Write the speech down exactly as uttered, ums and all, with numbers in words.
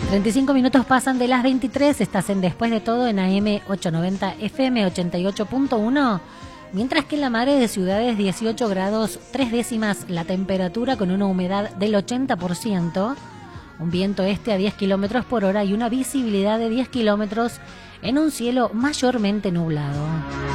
treinta y cinco minutos pasan de las veintitrés, estás en Después de Todo en A M ochocientos noventa F M ochenta y ocho punto uno, mientras que en la Madre de Ciudades dieciocho grados tres décimas la temperatura con una humedad del ochenta por ciento, un viento este a diez kilómetros por hora y una visibilidad de diez kilómetros en un cielo mayormente nublado.